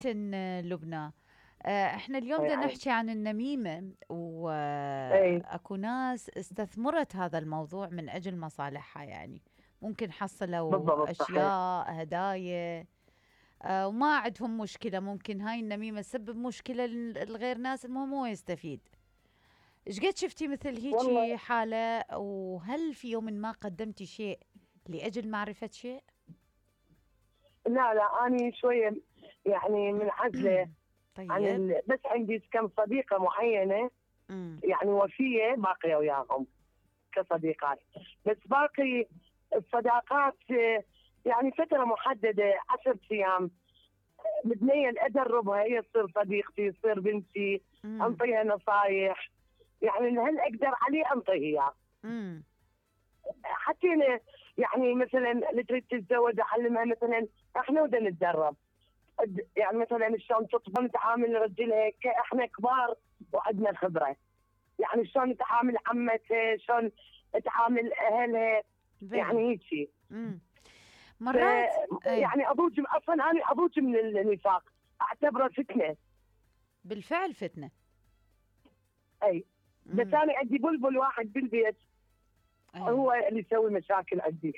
لبنى. احنا اليوم بدنا يعني نحكي عن النميمة، اي واكو ناس استثمرت هذا الموضوع من اجل مصالحها، يعني ممكن حصلوا بالضبط صحيح. اشياء هدايا، وما عندهم مشكلة، ممكن هاي النميمة تسبب مشكلة لغير ناس، المهم هو يستفيد. ايش قد شفتي مثل والله هيجي حالة؟ وهل في يوم ما قدمتي شيء لأجل معرفة شيء؟ لا لا أنا شوية يعني منعزلة عن طيب. بس عندي كم صديقة معينة امم يعني وفية باقية وياهم كصديقات. بس باقي الصداقات يعني فترة محددة 10 أيام متنيل أدربها، هي تصير صديقتي تصير بنتي، امم أنطيها نصايح، يعني هل أقدر عليه أنطيه إياه. امم حتى أنا يعني مثلا اللي تريد تتزوج أعلمها مثلا احنا بدنا نتدرب، يعني مثلا شلون تطبخ نتعامل رجلها احنا كبار وعندنا خبره، يعني شلون تعامل عمتها، شلون تعامل اهلها، بلي. يعني هيك. امم ف مرات. اي. يعني اضوج اصلا انا اضوج من النفاق، اعتبره فتنه. بالفعل فتنة. اي بس امم انا عندي بلبل واحد بالبيت اي. هو اللي يسوي مشاكل عندي.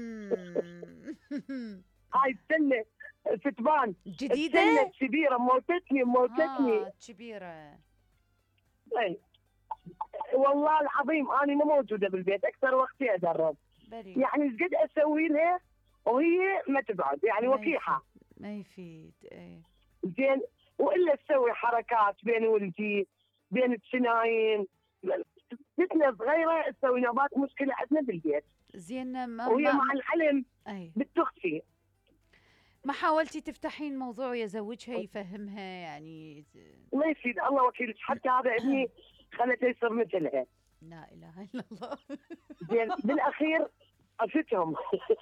امم هاي السنه فتبان، جديدة. السنه الكبيره موتتني موتتني. كبيرة. اي والله العظيم انا مو موجوده بالبيت اكثر وقتي ادرب، بلي. يعني ايش قد اسوي لها وهي ما تقعد، يعني ما يفيد. وقيحه ما يفيد. اي. زين. والا تسوي حركات بين ولدي بين الثنايين، فتنه صغيره تسوي نوبات مشكله عندنا بالبيت، زين. وهي مع العلم اي. بتخفي. ما حاولتي تفتحين الموضوع ويزوجها يفهمها يعني ما يفيد الله وكيلك، حتى هذا ابني خلته يصير مثلها. لا اله الا الله. زين بالاخير عفتهم.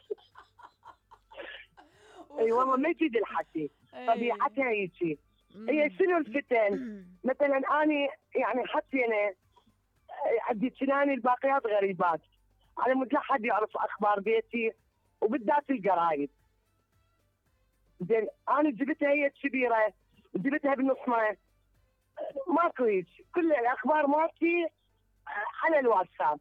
اي والله وخذ. ما يفيد الحكي، اي. طبيعتها هيك. هي أمم. شنو الفتن؟ مثلا اني يعني حتى انا عندي تناني الباقيات غريبات، على مود لا حد يعرف اخبار بيتي وبالذات القرايب. زين انا جبتها هي كبيره وجبتها بالنصمه، ماكو هيك، كل الاخبار مالتي على الواتساب.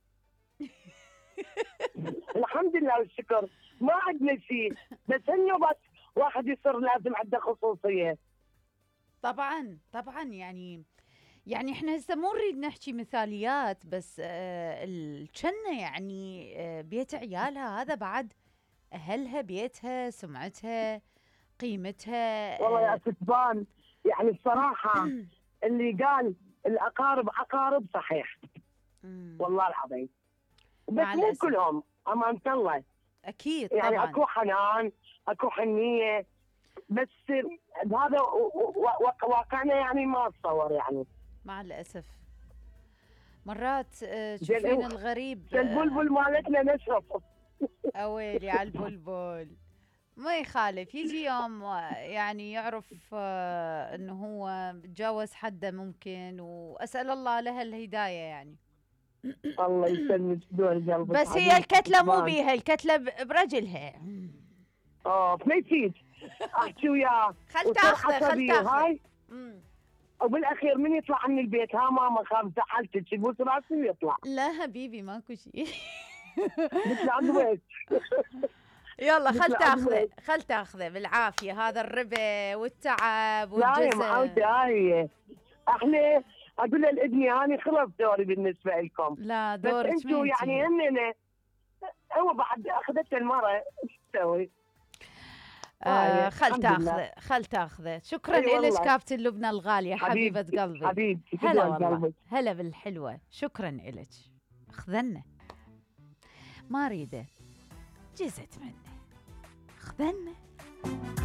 الحمد لله والشكر ما عندنا شيء، بس انه بس واحد يصير لازم عنده خصوصيه. طبعا طبعا، يعني احنا هسه مو نريد نحكي مثاليات، بس الجنة يعني بيت عيالها هذا بعد اهلها، بيتها، سمعتها، قيمتها. والله يا كتبان يعني الصراحه اللي قال الاقارب عقارب صحيح، أمم. والله العظيم، بس مع مو الاسف. كلهم امانه الله. اكيد يعني طبعا. اكو حنان اكو حنيه، بس هذا واقعنا يعني ما اتصور يعني. مع الاسف. مرات زين تشوفين الغريب. البلبل مالتنا نشرف. اويلي على البلبل. ما يخالف يجي يوم يعني يعرف انه هو تجاوز حده ممكن، واسال الله لها الهدايه يعني. الله يسلمك دول قلبك بس هي حبيبتي الكتله مو كتبان. بيها، الكتله برجلها. اه ما يفيد احكي وياه خل وصير تاخذه خل عصبي تاخذه. وهاي، مم. وبالاخير من يطلع من البيت ها ماما خاف زعلتك يبوس راسي ويطلع. لا حبيبي ماكو شيء. قلت له عقبك. يلا قلت خل له تاخذه عقبك. خل تاخذه بالعافيه، هذا الربا والتعب لا يا والجزء. معودة هاي احنا اقول لابني هاني خلص دوري بالنسبه لكم، لا بس دورك ما انتم يعني انتهي. هن هو بعد اخذته المره ايش تسوي؟ هاي خل الحمد لله. تاخذه خل تاخذه. شكرا اي إلك والله كابتن لبنى الغالية حبيبة حبيبتي قلبي. حبيبتي هلا تدول والله، قلبك. هلا بالحلوة، شكرا إلك. خذنا ما أريده، جزت منه، خذنا.